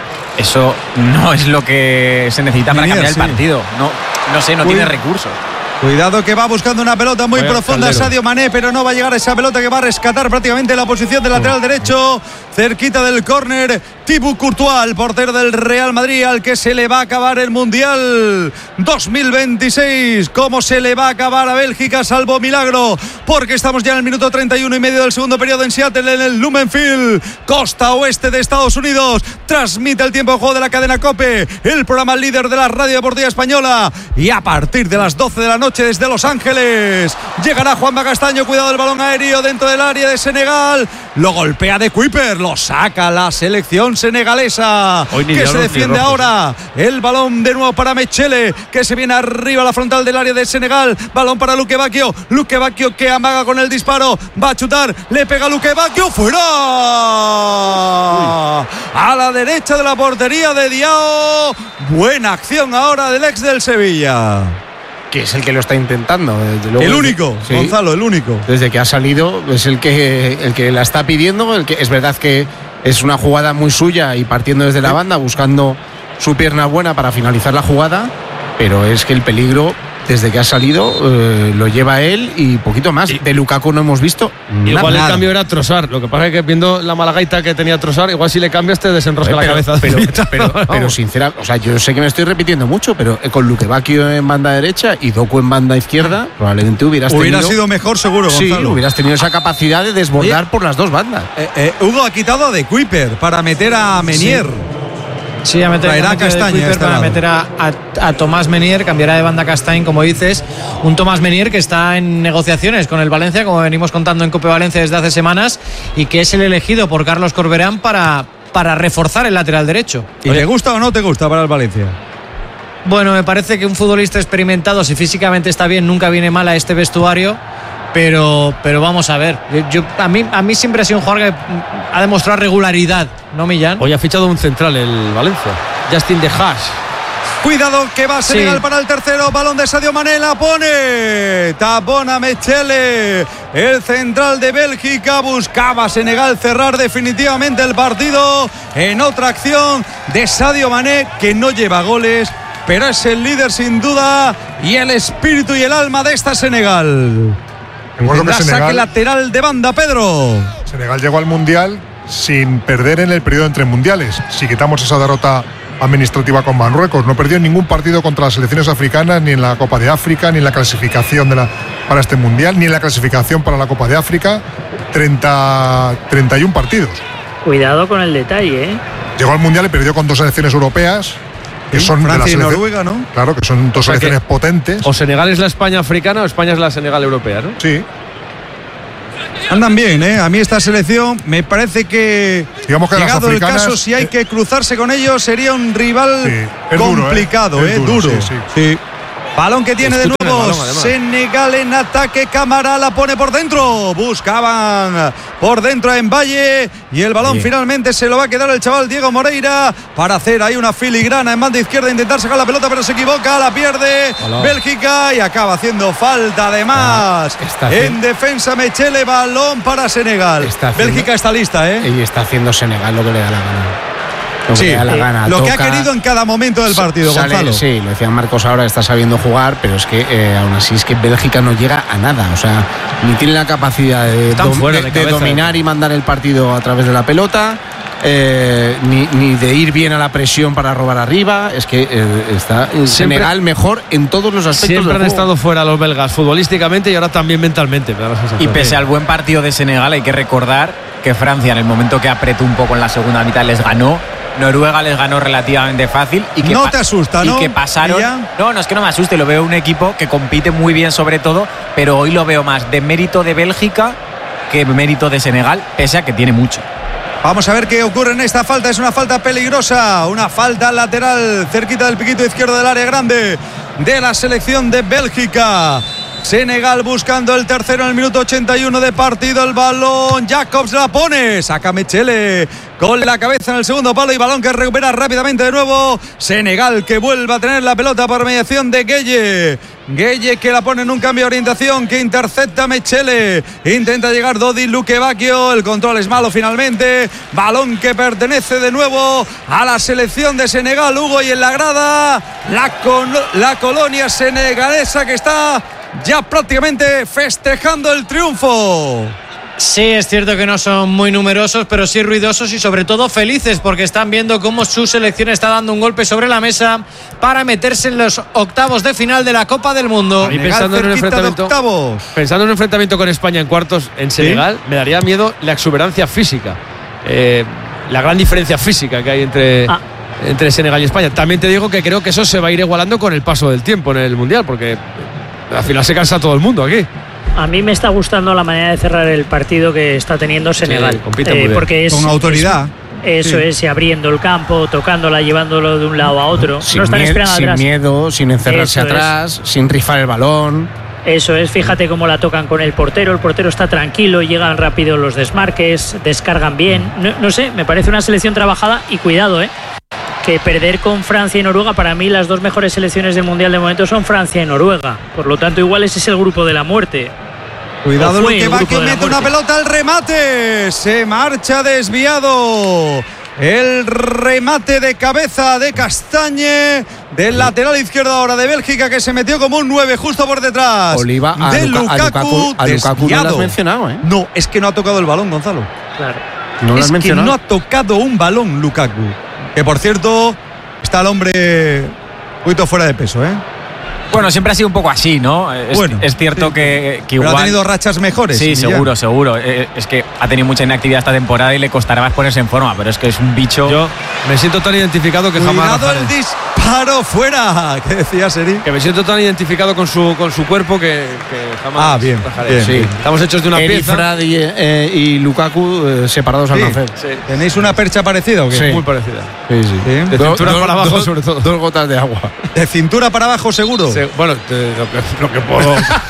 eso no es lo que se necesita Menier, para cambiar sí. el partido. No, no sé, no Uy. tiene recursos. Cuidado que va buscando una pelota muy Vaya profunda Caldero. Sadio Mané, pero no va a llegar a esa pelota que va a rescatar prácticamente la posición del lateral derecho, cerquita del córner. Thibaut Courtois, el portero del Real Madrid, al que se le va a acabar el Mundial dos mil veintiséis. ¿Cómo se le va a acabar a Bélgica, salvo milagro? Porque estamos ya en el minuto treinta y uno y medio del segundo periodo en Seattle, en el Lumen Field, costa oeste de Estados Unidos. Transmite el tiempo de juego de la cadena COPE, el programa líder de la radio deportiva española. Y a partir de las doce de la noche desde Los Ángeles llegará Juanma Castaño. Cuidado del balón aéreo dentro del área de Senegal. Lo golpea De Kuyper, lo saca la selección senegalesa, que se defiende ahora. El balón de nuevo para Mechele, que se viene arriba a la frontal del área de Senegal. Balón para Luque Bacchio. Luque Bacchio que amaga con el disparo. Va a chutar, le pega Luque Bacchio. ¡Fuera! Uy. A la derecha de la portería de Diao. Buena acción ahora del ex del Sevilla. Que es el que lo está intentando. Desde luego, el único, sí, Gonzalo, el único. Desde que ha salido es el que, el que la está pidiendo. El que, es verdad que es una jugada muy suya y partiendo desde la banda, buscando su pierna buena para finalizar la jugada, pero es que el peligro desde que ha salido eh, lo lleva él y poquito más. De Lukaku no hemos visto nada. Igual el cambio era Trossard. Lo que pasa es que viendo la mala gaita que tenía Trossard, igual si le cambias te desenrosca pero, la cabeza. Pero, pero, pero, pero sincera, o sea, yo sé que me estoy repitiendo mucho, pero con Luque Bacchio en banda derecha y Doku en banda izquierda, probablemente hubieras Hubiera tenido... Hubiera sido mejor seguro, Gonzalo. Sí, hubieras tenido esa capacidad de desbordar Oye, por las dos bandas. Eh, eh, Hugo ha quitado a De Kuyper para meter a Menier. Sí. Sí, a meter a Castaña este para meter a, a, a Tomás Menier, cambiará de banda Castañ, como dices. Un Tomás Menier que está en negociaciones con el Valencia, como venimos contando en Cope Valencia desde hace semanas, y que es el elegido por Carlos Corberán para, para reforzar el lateral derecho. ¿Y Oye, te gusta o no te gusta para el Valencia? Bueno, me parece que un futbolista experimentado, si físicamente está bien, nunca viene mal a este vestuario. Pero, pero vamos a ver. Yo, yo, a, mí, a mí siempre ha sido un jugador que ha demostrado regularidad, ¿no, Millán? Hoy ha fichado un central el Valencia, Justin De Haas. Cuidado que va Senegal sí. para el tercero. Balón de Sadio Mané, la pone. Tapona Mechele. El central de Bélgica. Buscaba Senegal cerrar definitivamente el partido. En otra acción de Sadio Mané, que no lleva goles, pero es el líder sin duda y el espíritu y el alma de esta Senegal. Recuerdo que Senegal, saque lateral de banda, Pedro. Senegal llegó al Mundial sin perder en el periodo entre mundiales. Si quitamos esa derrota administrativa con Marruecos, no perdió ningún partido contra las selecciones africanas, ni en la Copa de África, ni en la clasificación de la, para este Mundial, ni en la clasificación para la Copa de África. treinta, treinta y uno partidos. Cuidado con el detalle, ¿eh? Llegó al Mundial y perdió con dos selecciones europeas, que son Francia de la y Noruega, ¿no? Claro, que son dos o sea selecciones potentes. O Senegal es la España africana o España es la Senegal europea, ¿no? Sí. Andan bien, ¿eh? A mí esta selección me parece que Digamos que llegado las africanas, el caso, si hay eh, que cruzarse con ellos, sería un rival sí, complicado, duro, ¿eh? eh, duro. duro. Sí, sí. Sí. Balón que tiene de nuevo balón, Senegal en ataque. Cámara la pone por dentro. Buscaban por dentro en Valle. Y el balón Bien. finalmente se lo va a quedar el chaval Diego Moreira para hacer ahí una filigrana en banda izquierda. Intentar sacar la pelota, pero se equivoca. La pierde Hola. Bélgica y acaba haciendo falta además. Está en defensa Mechele, balón para Senegal. Está haciendo- Bélgica está lista, ¿eh? Y está haciendo Senegal lo que le da la gana. Lo que Sí, le da la gana. lo que Toca, ha querido en cada momento del partido, sale- Gonzalo. Sí, lo decían Marcos ahora, está sabiendo jugar, pero es que eh, aún así es que Bélgica no llega a nada. O sea, ni tiene la capacidad de, Están dom- fuera de- de de cabeza. dominar y mandar el partido a través de la pelota. eh, ni, ni de ir bien a la presión para robar arriba. Es que eh, está en Siempre- Senegal mejor en todos los aspectos Siempre del han juego. estado fuera los belgas futbolísticamente y ahora también mentalmente. Me da la sensación. Y pese al buen partido de Senegal, hay que recordar que Francia, en el momento que apretó un poco en la segunda mitad, les ganó. Noruega les ganó relativamente fácil. Y que No pa- te asusta, y ¿no? que pasaron. ¿Ya? No, no es que no me asuste, lo veo un equipo que compite muy bien sobre todo, pero hoy lo veo más de mérito de Bélgica que mérito de Senegal, pese a que tiene mucho. Vamos a ver qué ocurre en esta falta. Es una falta peligrosa. Una falta lateral cerquita del piquito izquierdo del área grande de la selección de Bélgica. Senegal buscando el tercero en el minuto ochenta y uno de partido. El balón, Jacobs la pone. Saca Mechele con la cabeza en el segundo palo y balón que recupera rápidamente de nuevo. Senegal que vuelve a tener la pelota por mediación de Gueye. Gueye que la pone en un cambio de orientación, que intercepta Mechele. Intenta llegar Dodi Luquevacchio. El control es malo finalmente. Balón que pertenece de nuevo a la selección de Senegal. Hugo, y en la grada la, con, la colonia senegalesa que está ya prácticamente festejando el triunfo. Sí, es cierto que no son muy numerosos, pero sí ruidosos y sobre todo felices porque están viendo cómo su selección está dando un golpe sobre la mesa para meterse en los octavos de final de la Copa del Mundo. Y pensando en un enfrentamiento, pensando en un enfrentamiento con España en cuartos en Senegal, me daría miedo la exuberancia física, eh, la gran diferencia física que hay entre, Ah. entre Senegal y España. También te digo que creo que eso se va a ir igualando con el paso del tiempo en el Mundial, porque al final se cansa todo el mundo aquí. A mí me está gustando la manera de cerrar el partido que está teniendo Senegal. Sí, compite muy bien. Porque es, Con autoridad. es- eso Sí. es, y abriendo el campo, tocándola, llevándolo de un lado a otro. Sin, no están mie- esperando sin atrás. miedo, sin encerrarse Eso es. atrás, sin rifar el balón. Eso es, fíjate cómo la tocan con el portero. El portero está tranquilo, llegan rápido los desmarques, descargan bien. No, no sé, me parece una selección trabajada y cuidado, ¿eh? Que perder con Francia y Noruega, para mí las dos mejores selecciones del Mundial de momento son Francia y Noruega. Por lo tanto, igual ese es el grupo de la muerte. Cuidado, O fue Luque el va grupo que de la mete una muerte. pelota al remate. Se marcha desviado. El remate de cabeza de Castañe, del lateral izquierdo ahora de Bélgica, que se metió como un nueve justo por detrás. Oliva, a de Luka- a Lukaku- a Lukaku no lo has desviado. mencionado, ¿eh? No, es que no ha tocado el balón, Gonzalo. Claro. No lo es has que mencionado. no ha tocado un balón Lukaku. Que por cierto, está el hombre un poquito fuera de peso, ¿eh? Bueno, siempre ha sido un poco así, ¿no? Es, Bueno, es cierto que, que Pero igual. ha tenido rachas mejores. Sí, y ya. seguro, seguro. Eh, Es que ha tenido mucha inactividad esta temporada y le costará más ponerse en forma, pero es que es un bicho. Yo me siento tan identificado que jamás Cuidado rajaré. el disparo fuera. ¿Qué decía Seri? Que me siento tan identificado con su, con su cuerpo que, que jamás Ah, bien, rajaré. bien, Sí. bien. Estamos hechos de una Eri, pieza. Frad y, eh, y Lukaku eh, separados al Sí. nacer. Sí. ¿Tenéis una percha parecida o qué? Sí. Muy parecida. Sí, sí. Sí. De Do- cintura do- para abajo, do- sobre todo. Dos gotas de agua. De cintura para abajo, seguro. Se- bueno, te- lo, que, lo que puedo.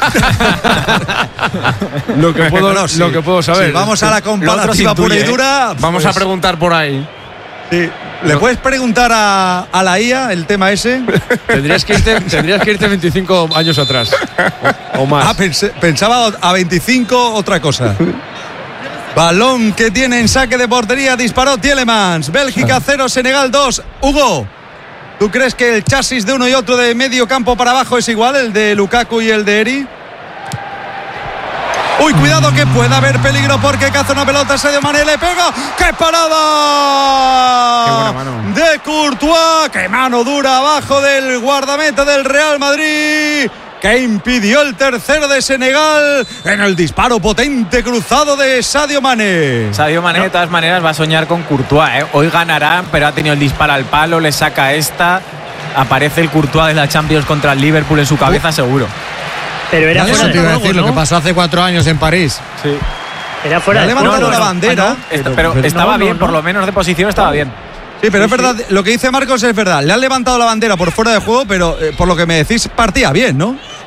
lo, que puedo Bueno, sí. lo que puedo saber. Sí, vamos a la comparativa intuye, pura y ¿eh? dura. Vamos Pues, a preguntar por ahí. sí. ¿Le puedes preguntar a, a la I A el tema ese? Tendrías que irte, tendrías que irte veinticinco años atrás. O, o más. Ah, pensé- pensaba a veinticinco otra cosa. Balón que tiene en saque de portería, disparó Tielemans. Bélgica cero, Senegal dos. Hugo, ¿tú crees que el chasis de uno y otro de medio campo para abajo es igual, el de Lukaku y el de Eri? Uy, cuidado que puede haber peligro porque caza una pelota, Sadio Mané le pega. ¡Qué parada! Qué buena mano. De Courtois, qué mano dura abajo del guardameta del Real Madrid, que impidió el tercero de Senegal en el disparo potente cruzado de Sadio Mané. Sadio Mané, de todas maneras, va a soñar con Courtois, ¿eh? Hoy ganará, pero ha tenido el disparo al palo, le saca esta. Aparece el Courtois de la Champions contra el Liverpool en su cabeza, seguro. Pero era Eso fuera te de iba a juego, decir, ¿no? lo que pasó hace cuatro años en París. Sí. Era fuera Le de ha levantado juego, la no, bandera. no, no. Pero, pero pero- estaba no, no, bien, no. por lo menos de posición estaba bien. Sí, pero es verdad, lo que dice Marcos es verdad. Le han levantado la bandera por fuera de juego, pero eh, por lo que me decís, partía bien, ¿no?